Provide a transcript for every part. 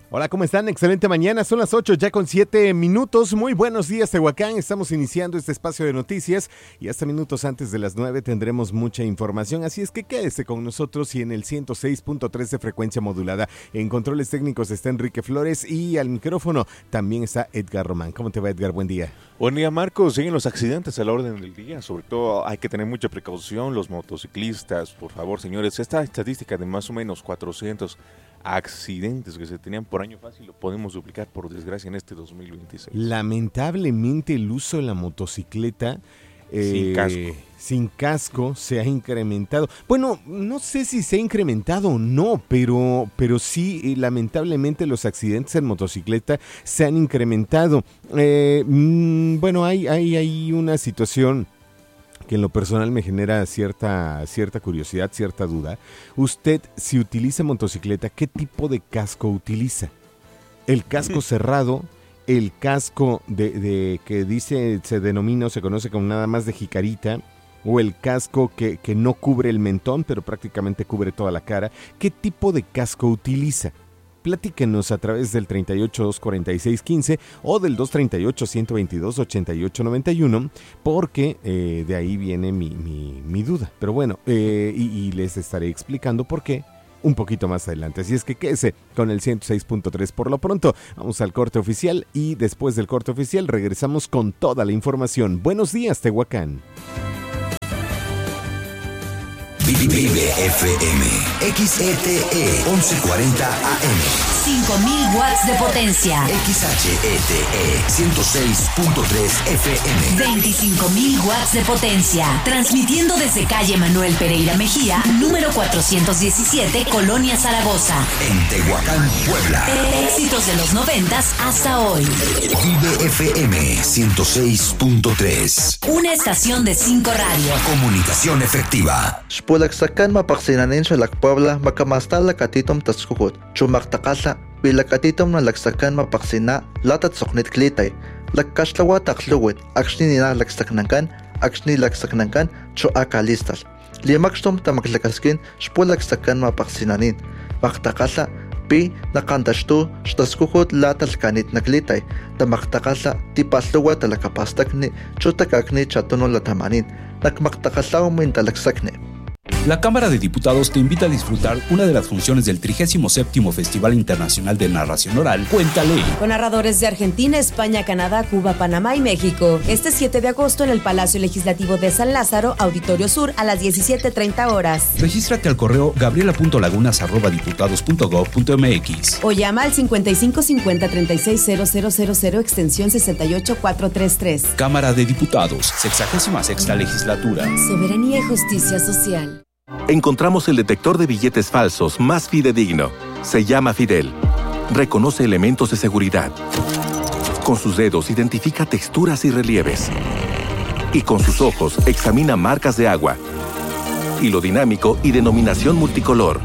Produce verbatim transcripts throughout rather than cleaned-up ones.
Hola, ¿cómo están? Excelente mañana, son las ocho ya con siete minutos. Muy buenos días, Tehuacán. Estamos iniciando este espacio de noticias y hasta minutos antes de las nueve tendremos mucha información, así es que quédese con nosotros y en el ciento seis punto tres de frecuencia modulada. En controles técnicos está Enrique Flores y al micrófono también está Edgar Román. ¿Cómo te va, Edgar? Buen día. Buen día, Marcos. Siguen los accidentes a la orden del día. Sobre todo hay que tener mucha precaución, los motociclistas. Por favor, señores, esta estadística de más o menos cuatrocientos accidentes que se tenían por año fácil lo podemos duplicar, por desgracia, en este dos mil veintiséis. Lamentablemente el uso de la motocicleta eh, sin casco. sin casco se ha incrementado. Bueno, no sé si se ha incrementado o no, pero, pero sí, lamentablemente los accidentes en motocicleta se han incrementado. Eh, mmm, bueno, hay, hay, hay una situación que en lo personal me genera cierta, cierta curiosidad, cierta duda. Usted, si utiliza motocicleta, ¿qué tipo de casco utiliza? ¿El casco cerrado? ¿El casco de, de que dice, se denomina o se conoce como nada más de jicarita? ¿O el casco que, que no cubre el mentón, pero prácticamente cubre toda la cara? ¿Qué tipo de casco utiliza? Platíquenos a través del treinta y ocho, doscientos cuarenta y seis, quince o del doscientos treinta y ocho, ciento veintidós, ochenta y ocho, noventa y uno, porque eh, de ahí viene mi, mi, mi duda. Pero bueno, eh, y, y les estaré explicando por qué un poquito más adelante. Así es que quédese con el ciento seis punto tres por lo pronto. Vamos al corte oficial y después del corte oficial regresamos con toda la información. Buenos días, Tehuacán. Vive F M, X E T E once cuarenta A M. cinco mil watts de potencia. X H E T E ciento seis punto tres F M. veinticinco mil watts de potencia. Transmitiendo desde calle Manuel Pereira Mejía, número cuatrocientos diecisiete, Colonia Zaragoza. En Tehuacán, Puebla. Éxitos de los noventas hasta hoy. Vive F M ciento seis punto tres. Una estación de cinco radio. Comunicación efectiva. Pulaksakan mapaksinanin sa Lakpuebla makamastal lakatitom taskuhut. Chumaktakasa bilakatitom na laksakan mapaksina latat soknit klitay. Lakkashlawa takluwit akshni nina laksaknankan akshni laksaknankan cho akalistas. Limakstom tamaklakaskin spulaksakan mapaksinanin. Maktakasa pi nakantashtu shtaskuhut latal kanit naklitay. Tamaktakasa tipasluwa talakapastakni chotakakni chatuno latamanin. Nakmaktakalaw mintalaksakni. La Cámara de Diputados te invita a disfrutar una de las funciones del trigésimo séptimo Festival Internacional de Narración Oral, Cuéntale. Con narradores de Argentina, España, Canadá, Cuba, Panamá y México. Este siete de agosto en el Palacio Legislativo de San Lázaro, Auditorio Sur, a las diecisiete treinta horas. Regístrate al correo gabriela punto lagunas arroba diputados punto gob punto mx o llama al cincuenta y cinco cincuenta treinta y seis cero cero cero cero extensión sesenta y ocho cuatrocientos treinta y tres. Cámara de Diputados, sexagésima sexta Legislatura. Soberanía y justicia social. Encontramos el detector de billetes falsos más fidedigno. Se llama Fidel. Reconoce elementos de seguridad. Con sus dedos identifica texturas y relieves. Y con sus ojos examina marcas de agua. Hilo dinámico y denominación multicolor.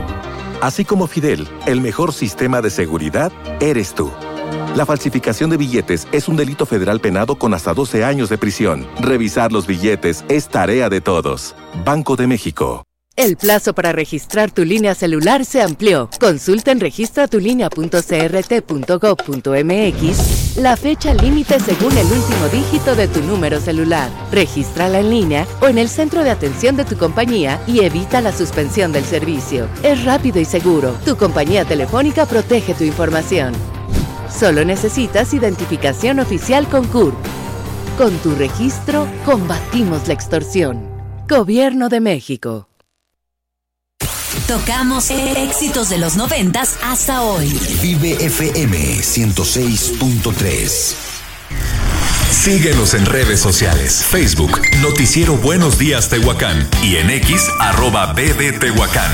Así como Fidel, el mejor sistema de seguridad eres tú. La falsificación de billetes es un delito federal penado con hasta doce años de prisión. Revisar los billetes es tarea de todos. Banco de México. El plazo para registrar tu línea celular se amplió. Consulta en registra tu línea punto c r t punto gob punto m x la fecha límite según el último dígito de tu número celular. Regístrala en línea o en el centro de atención de tu compañía y evita la suspensión del servicio. Es rápido y seguro. Tu compañía telefónica protege tu información. Solo necesitas identificación oficial con C U R P. Con tu registro, combatimos la extorsión. Gobierno de México. Tocamos éxitos de los noventas hasta hoy. Vive F M ciento seis punto tres. Síguenos en redes sociales. Facebook, Noticiero Buenos Días Tehuacán. Y en X, arroba B D Tehuacán.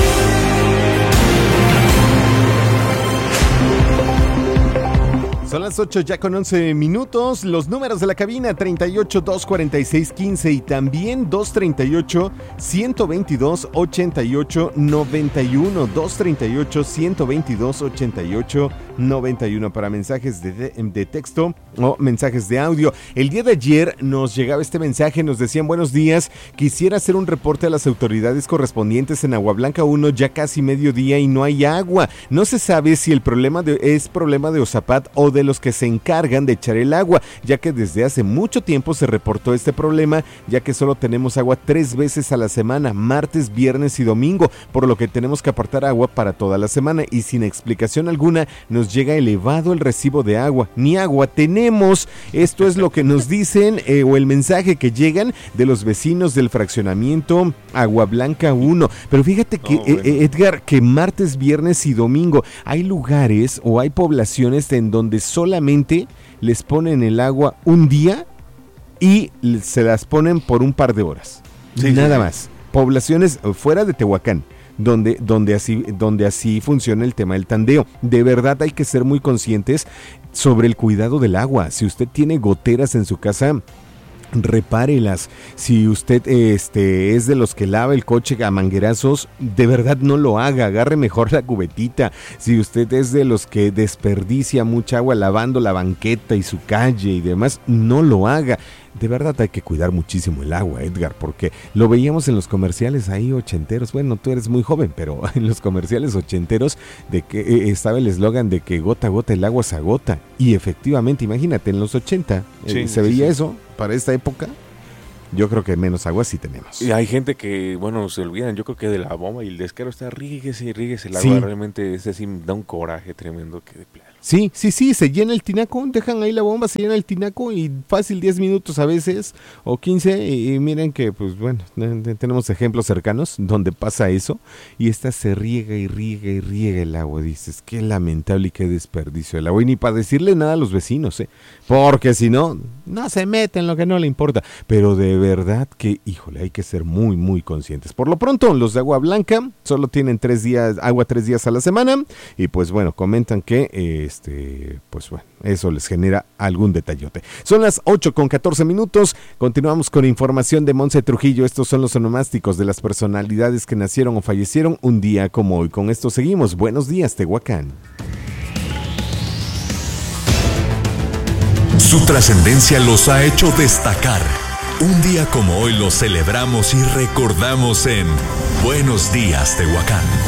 Son las las ocho ya con once minutos. Los números de la cabina treinta y ocho, doscientos cuarenta y seis, quince y también doscientos treinta y ocho, ciento veintidós, ochenta y ocho, noventa y uno. doscientos treinta y ocho, ciento veintidós, ochenta y ocho, noventa y uno para mensajes de, de, de texto o mensajes de audio. El día de ayer nos llegaba este mensaje, nos decían buenos días, quisiera hacer un reporte a las autoridades correspondientes en Agua Blanca uno, ya casi mediodía y no hay agua. No se sabe si el problema de, es problema de Osapat o de los que se encargan de echar el agua, ya que desde hace mucho tiempo se reportó este problema, ya que solo tenemos agua tres veces a la semana, martes, viernes y domingo, por lo que tenemos que apartar agua para toda la semana y sin explicación alguna nos llega elevado el recibo de agua. Ni agua tenemos. Esto es lo que nos dicen eh, o el mensaje que llegan de los vecinos del fraccionamiento Agua Blanca uno. Pero fíjate que, oh, bueno. eh, Edgar, que martes, viernes y domingo hay lugares o hay poblaciones en donde solamente les ponen el agua un día y se las ponen por un par de horas. Sí, Nada sí. más. Poblaciones fuera de Tehuacán. Donde, donde, así, donde así funciona el tema del tandeo. De verdad hay que ser muy conscientes sobre el cuidado del agua. Si usted tiene goteras en su casa, repárelas. Si usted este, es de los que lava el coche a manguerazos, de verdad no lo haga, agarre mejor la cubetita. Si usted es de los que desperdicia mucha agua lavando la banqueta y su calle y demás, no lo haga. De verdad hay que cuidar muchísimo el agua, Edgar, porque lo veíamos en los comerciales ahí ochenteros. Bueno, tú eres muy joven, pero en los comerciales ochenteros de que eh, estaba el eslogan de que gota a gota el agua se agota. Y efectivamente, imagínate, en los ochenta sí, eh, se veía sí. eso para esta época. Yo creo que menos agua sí tenemos. Y hay gente que, bueno, se olvidan, yo creo que de la bomba y el descaro está ríguese y ríguese el agua. Sí. Realmente ese sí da un coraje tremendo que de plano. Sí, sí, sí, se llena el tinaco, dejan ahí la bomba, se llena el tinaco y fácil diez minutos a veces o quince y, y miren que pues bueno, tenemos ejemplos cercanos donde pasa eso y esta se riega y riega y riega el agua. Dices, qué lamentable y qué desperdicio el agua y ni para decirle nada a los vecinos, ¿eh? Porque si no, no se meten lo que no le importa, pero de verdad que, híjole, hay que ser muy, muy conscientes. Por lo pronto, los de Agua Blanca solo tienen tres días, agua tres días a la semana y pues bueno, comentan que eh, Este, pues bueno, eso les genera algún detallote. Son las ocho con catorce minutos. Continuamos con información de Monse Trujillo. Estos son los onomásticos de las personalidades que nacieron o fallecieron un día como hoy. Con esto seguimos. Buenos días, Tehuacán. Su trascendencia los ha hecho destacar. Un día como hoy los celebramos y recordamos en Buenos días, Tehuacán.